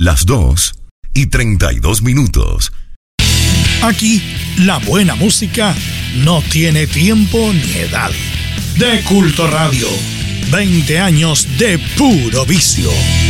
las 2:32. Aquí, la buena música no tiene tiempo ni edad. De Culto Radio, 20 años de puro vicio.